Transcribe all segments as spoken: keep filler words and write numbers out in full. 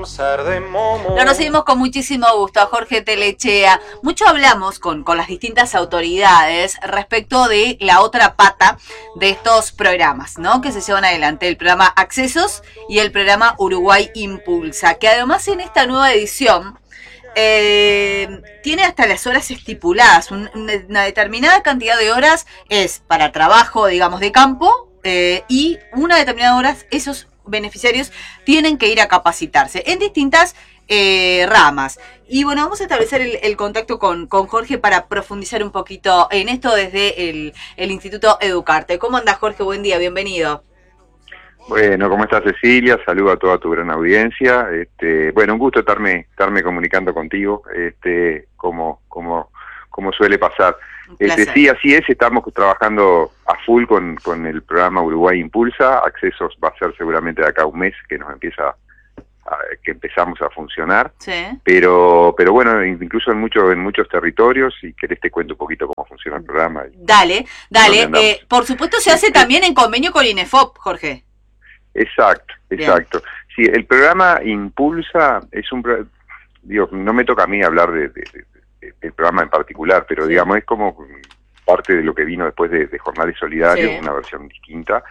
con ser de Momo. Lo recibimos con muchísimo gusto a Jorge Telechea. Mucho hablamos con, con las distintas autoridades respecto de la otra pata de estos programas, ¿no? Que se llevan adelante, el programa Accesos y el programa Uruguay Impulsa, que además en esta nueva edición Eh, tiene hasta las horas estipuladas, un, una determinada cantidad de horas es para trabajo, digamos, de campo, eh, y una determinada horas esos beneficiarios tienen que ir a capacitarse en distintas eh, ramas. Y bueno, vamos a establecer el, el contacto con, con Jorge para profundizar un poquito en esto desde el, el Instituto Educarte. ¿Cómo andas, Jorge? Buen día, bienvenido. Bueno, ¿cómo estás, Cecilia? Saludo a toda tu gran audiencia. Este, bueno, un gusto estarme estarme comunicando contigo, este, como como como suele pasar. Este, sí, así es, estamos trabajando a full con, con el programa Uruguay Impulsa. Accesos va a ser seguramente de acá un mes que nos empieza a, que empezamos a funcionar. Sí. Pero pero bueno, incluso en muchos en muchos territorios, si querés te cuento un poquito cómo funciona el programa. Dale, dale. Eh, por supuesto se hace este, también en convenio con INEFOP, Jorge. Exacto, exacto. Bien. Sí, el programa Impulsa es un... Digo, no me toca a mí hablar de, de, de, de, del programa en particular, pero sí, digamos, es como parte de lo que vino después de, de Jornales Solidarios, sí, una versión distinta.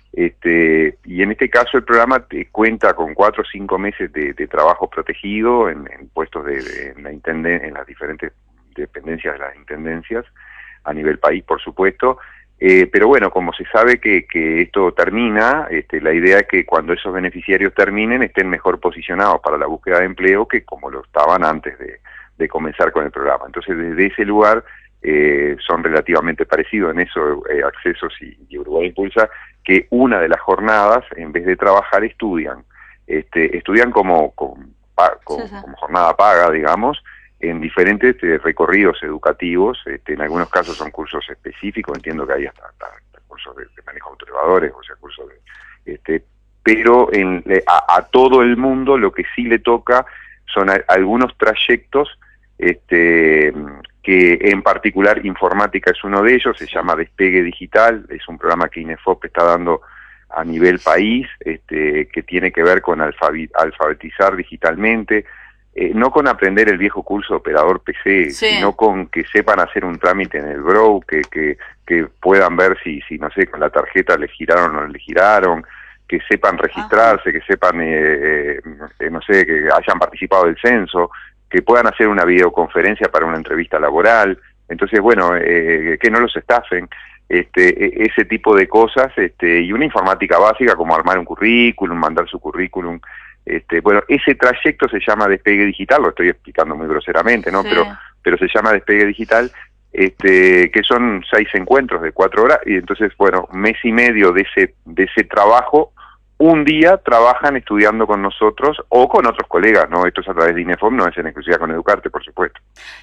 Este, y en este caso el programa te cuenta con cuatro o cinco meses de, de trabajo protegido en, en puestos de, de en, la intenden, en las diferentes dependencias de las intendencias, a nivel país, por supuesto. Eh, pero bueno, como se sabe que, que esto termina, este, la idea es que cuando esos beneficiarios terminen estén mejor posicionados para la búsqueda de empleo que como lo estaban antes de, de comenzar con el programa. Entonces, desde ese lugar eh, son relativamente parecidos en eso, eh, Accesos y, y Uruguay Impulsa, que una de las jornadas, en vez de trabajar, estudian. Este, estudian como, como, como, sí, sí. como jornada paga, digamos, en diferentes eh, recorridos educativos, este, en algunos casos son cursos específicos, entiendo que hay hasta, hasta, hasta cursos de, de manejo de autoelevadores, o sea, cursos de, este, pero en, a, a todo el mundo lo que sí le toca son a, algunos trayectos, este, que en particular informática es uno de ellos, se llama Despegue Digital, es un programa que INEFOP está dando a nivel país, este, que tiene que ver con alfabet, alfabetizar digitalmente. Eh, no con aprender el viejo curso de operador P C, sí, sino con que sepan hacer un trámite en el Brow, que, que, que puedan ver si, si, no sé, con la tarjeta le giraron o no le giraron, que sepan registrarse, ajá, que sepan, eh, eh, no sé, que hayan participado del censo, que puedan hacer una videoconferencia para una entrevista laboral. Entonces, bueno, eh, que no los estafen, este, ese tipo de cosas, este, y una informática básica como armar un currículum, mandar su currículum. Este, bueno, ese trayecto se llama Despegue Digital, lo estoy explicando muy groseramente, ¿no? Sí. Pero, pero se llama Despegue Digital, este, que son seis encuentros de cuatro horas, y entonces, bueno, mes y medio de ese, de ese trabajo, un día trabajan estudiando con nosotros o con otros colegas, ¿no? Esto es a través de INEFOP, no es en exclusiva con Educarte, por supuesto.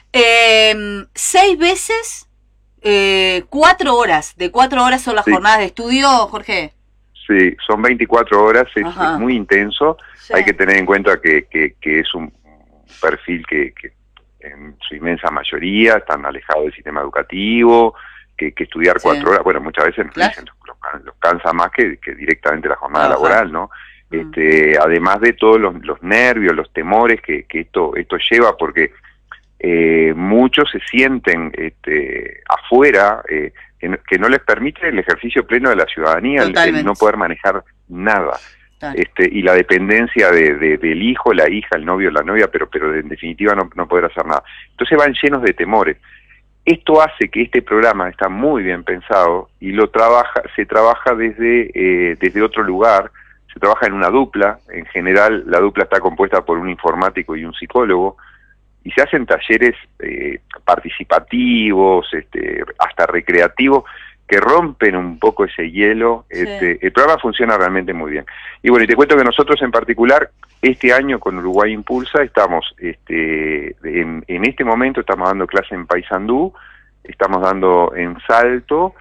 Eh, seis veces, eh, cuatro horas, de cuatro horas son las sí. jornadas de estudio, Jorge. Sí, son veinticuatro horas, es, es muy intenso, sí. Hay que tener en cuenta que, que, que es un perfil que, que en su inmensa mayoría están alejados del sistema educativo, que, que estudiar sí. cuatro horas, bueno, muchas veces claro. dicen, los, los cansa más que, que directamente la jornada Ajá. laboral, ¿no? Mm. Este, además de todos los, los nervios, los temores que, que esto, esto lleva, porque eh, muchos se sienten este, afuera, eh, que no, que no les permite el ejercicio pleno de la ciudadanía, el, el no poder manejar nada, este, y la dependencia de, de, del hijo, la hija, el novio, la novia, pero pero en definitiva no, no poder hacer nada. Entonces van llenos de temores. Esto hace que este programa está muy bien pensado y lo trabaja, se trabaja desde, eh, desde otro lugar, se trabaja en una dupla, en general la dupla está compuesta por un informático y un psicólogo, y se hacen talleres eh, participativos, este, hasta recreativos, que rompen un poco ese hielo. Sí. Este, el programa funciona realmente muy bien. Y bueno, y te cuento que nosotros en particular, este año con Uruguay Impulsa, estamos, este, en, en este momento estamos dando clase en Paysandú, estamos dando en Salto,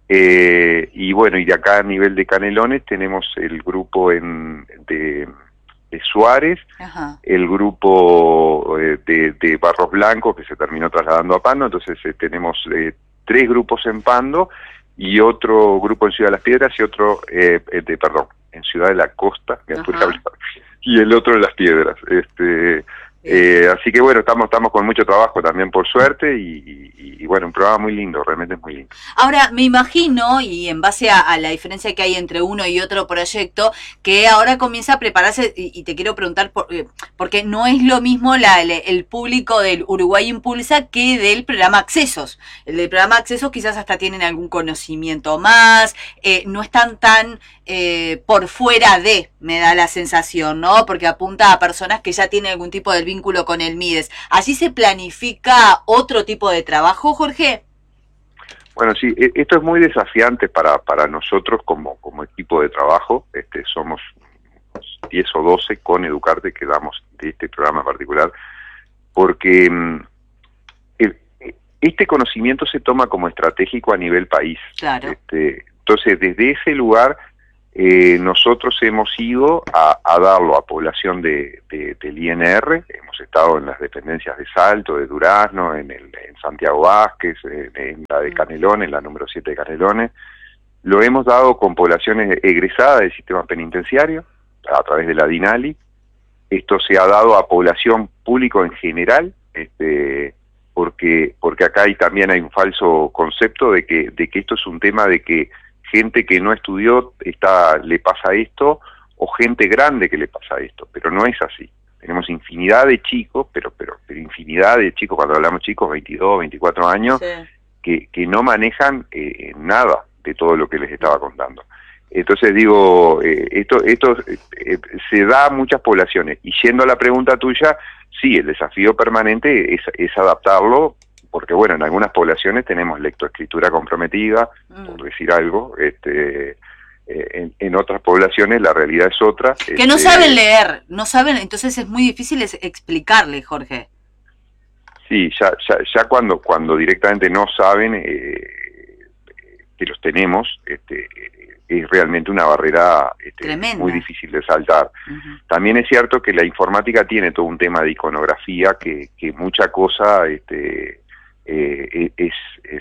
eh, y bueno, y de acá a nivel de Canelones tenemos el grupo en de... de Suárez, Ajá. el grupo eh, de, de Barros Blancos que se terminó trasladando a Pando, entonces eh, tenemos eh, tres grupos en Pando y otro grupo en Ciudad de las Piedras y otro, eh, de, perdón, en Ciudad de la Costa, que pude hablar, y el otro en Las Piedras. Este, eh, así que bueno, estamos estamos con mucho trabajo también, por suerte, y, y, y bueno, un programa muy lindo, realmente es muy lindo. Ahora, me imagino, y en base a, a la diferencia que hay entre uno y otro proyecto, que ahora comienza a prepararse, y, y te quiero preguntar, por, eh, porque no es lo mismo la, el, el público del Uruguay Impulsa que del programa Accesos. El del programa Accesos quizás hasta tienen algún conocimiento más, eh, no están tan eh, por fuera de, me da la sensación, ¿no? Porque apunta a personas que ya tienen algún tipo de vínculo con el MIDES. ¿Allí se planifica otro tipo de trabajo, Jorge? Bueno, sí, esto es muy desafiante para, para nosotros como, como equipo de trabajo. Este, somos diez o doce con Educarte que damos de este programa en particular, porque el, este conocimiento se toma como estratégico a nivel país. Claro. Este, entonces, desde ese lugar, eh, nosotros hemos ido a, a darlo a población de, de, del I N R. Hemos estado en las dependencias de Salto, de Durazno, en, el, en Santiago Vázquez, en, en la de Canelones, la número siete de Canelones. Lo hemos dado con poblaciones egresadas del sistema penitenciario, a través de la DINALI. Esto se ha dado a población público en general, este, porque porque acá hay, también hay un falso concepto de que de que esto es un tema de que gente que no estudió está le pasa esto, o gente grande que le pasa esto, pero no es así. Tenemos infinidad de chicos, pero pero, pero infinidad de chicos, cuando hablamos chicos, veintidós, veinticuatro años, sí, que, que no manejan eh, nada de todo lo que les estaba contando. Entonces digo, eh, esto esto eh, se da a muchas poblaciones, y yendo a la pregunta tuya, sí, el desafío permanente es, es adaptarlo, porque bueno, en algunas poblaciones tenemos lectoescritura comprometida, mm. por decir algo, este eh, en, en otras poblaciones la realidad es otra. Que este, no saben leer, no saben, entonces es muy difícil explicarle, Jorge. Sí, ya ya, ya cuando cuando directamente no saben, eh, que los tenemos, este es realmente una barrera este, muy difícil de saltar. Uh-huh. También es cierto que la informática tiene todo un tema de iconografía que, que mucha cosa este, eh, es, es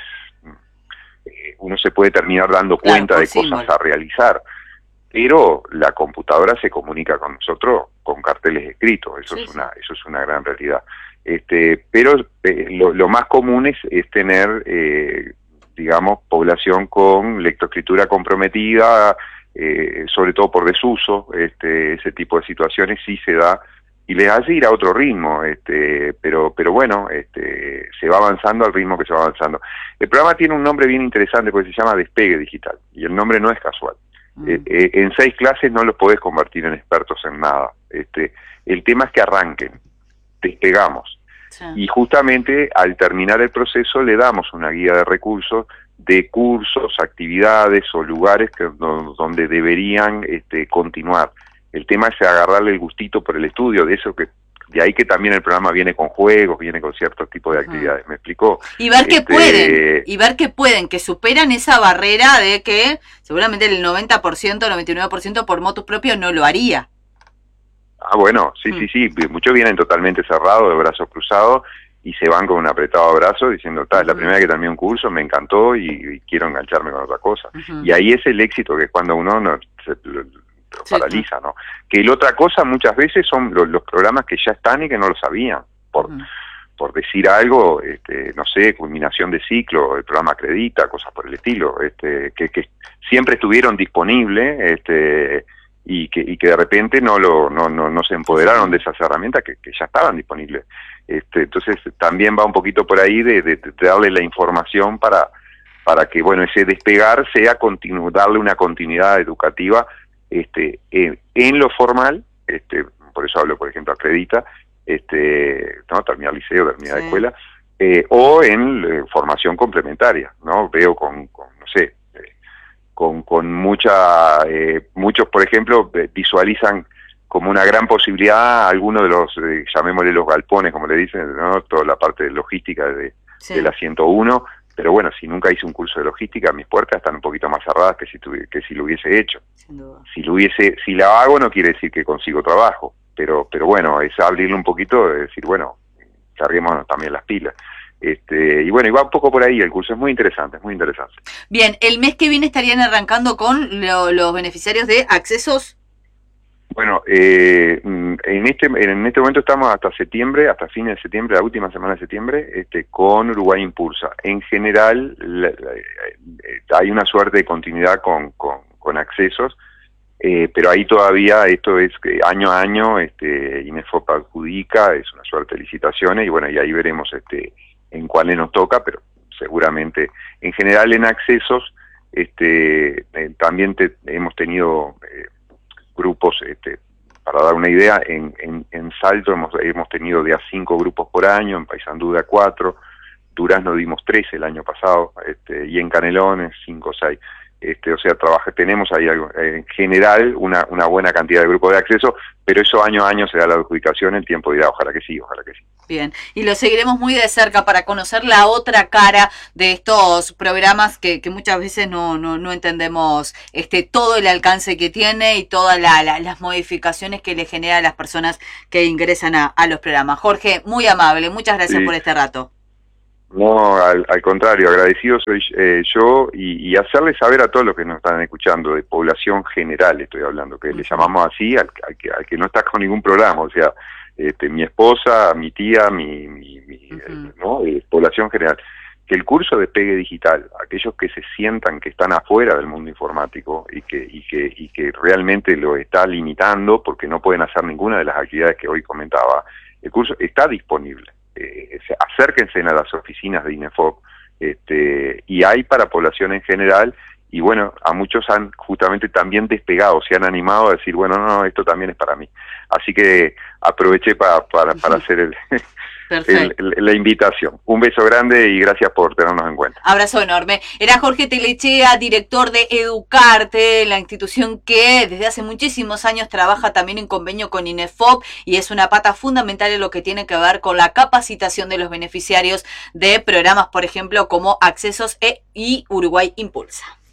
eh, uno se puede terminar dando cuenta, claro, de cosas símbolo a realizar, pero la computadora se comunica con nosotros con carteles escritos, eso, sí, es una, eso es una gran realidad. Este, pero eh, lo, lo más común es, es tener eh, digamos, población con lectoescritura comprometida, eh, sobre todo por desuso. Este, ese tipo de situaciones sí se da, y les hace ir a otro ritmo, este, pero pero bueno, este, se va avanzando al ritmo que se va avanzando. El programa tiene un nombre bien interesante porque se llama Despegue Digital, y el nombre no es casual. Mm. Eh, eh, en seis clases no los podés convertir en expertos en nada. Este, el tema es que arranquen, despegamos. Sí. Y justamente al terminar el proceso le damos una guía de recursos de cursos, actividades o lugares que, donde deberían este, continuar. El tema es agarrarle el gustito por el estudio, de eso que de ahí que también el programa viene con juegos, viene con ciertos tipos de actividades. Uh-huh. ¿Me explicó? Y ver que este... pueden, y ver que pueden, que superan esa barrera de que seguramente el noventa por ciento, noventa y nueve por ciento por motus propio no lo haría. Ah, bueno, sí, mm. sí, sí, muchos vienen totalmente cerrados, de brazos cruzados, y se van con un apretado abrazo diciendo, ta, es la uh-huh. primera vez que terminé un curso, me encantó y, y quiero engancharme con otra cosa. Uh-huh. Y ahí es el éxito, que es cuando uno no, se lo, lo sí, paraliza, ¿no? Que la otra cosa muchas veces son los, los programas que ya están y que no lo sabían, por, uh-huh. por decir algo, este, no sé, culminación de ciclo, el programa Acredita, cosas por el estilo, este, que, que siempre estuvieron disponibles, este, y que y que de repente no lo no no, no se empoderaron de esas herramientas que, que ya estaban disponibles. Este, entonces también va un poquito por ahí de, de, de darle la información para para que bueno ese despegar sea continu, darle una continuidad educativa este en, en lo formal, este por eso hablo por ejemplo Acredita, este no terminar liceo, terminar sí. escuela, eh, o en eh, formación complementaria, no veo con, con no sé con con mucha eh, muchos por ejemplo visualizan como una gran posibilidad algunos de los eh, llamémosle los galpones como le dicen, no toda la parte de logística de, sí. de la ciento uno, pero bueno, si nunca hice un curso de logística, mis puertas están un poquito más cerradas que si tuve, que si lo hubiese hecho. Si lo hubiese si la hago no quiere decir que consigo trabajo, pero pero bueno, es abrirle un poquito, de decir, bueno, carguemos también las pilas. Este, y bueno, y va un poco por ahí, el curso es muy interesante, es muy interesante. Bien, ¿el mes que viene estarían arrancando con lo, los beneficiarios de Accesos? Bueno, eh, en este en este momento estamos hasta septiembre, hasta fines de septiembre, la última semana de septiembre, este, con Uruguay Impulsa. En general, la, la, hay una suerte de continuidad con, con, con accesos, eh, pero ahí todavía esto es que año a año este, INEFOP adjudica, es una suerte de licitaciones, y bueno, y ahí veremos este, en cuáles nos toca, pero seguramente, en general en accesos, este, eh, también te, hemos tenido... Eh, grupos, este, para dar una idea, en, en, en Salto hemos, hemos tenido de a cinco grupos por año, en Paysandú de a cuatro, Durazno dimos tres el año pasado, este, y en Canelones cinco o seis. Este, o sea, trabaja, tenemos ahí algo, en general una, una buena cantidad de grupos de acceso, pero eso año a año se da la adjudicación, el tiempo dirá, ojalá que sí, ojalá que sí. Bien, y lo seguiremos muy de cerca para conocer la otra cara de estos programas que, que muchas veces no, no, no entendemos este todo el alcance que tiene y todas la, la, las modificaciones que le genera a las personas que ingresan a, a los programas. Jorge, muy amable, muchas gracias Sí. por este rato. No, al, al contrario, agradecido soy eh, yo y, y hacerles saber a todos los que nos están escuchando, de población general estoy hablando, que uh-huh. le llamamos así al, al, que, al que no está con ningún programa, o sea, este, mi esposa, mi tía, mi, mi, mi uh-huh. ¿no? Eh, población general, que el curso de Despegue Digital, aquellos que se sientan que están afuera del mundo informático y que, y que, y que realmente lo está limitando porque no pueden hacer ninguna de las actividades que hoy comentaba, el curso está disponible. Eh, acérquense a las oficinas de INEFOP, este, y hay para población en general, y bueno, a muchos han justamente también despegado, se han animado a decir, bueno, no, no, esto también es para mí. Así que aproveché para, para, para hacer el, el, el, la invitación. Un beso grande y gracias por tenernos en cuenta. Abrazo enorme. Era Jorge Telechea, director de Educarte, la institución que desde hace muchísimos años trabaja también en convenio con INEFOP y es una pata fundamental en lo que tiene que ver con la capacitación de los beneficiarios de programas, por ejemplo, como Accesos e y Uruguay Impulsa.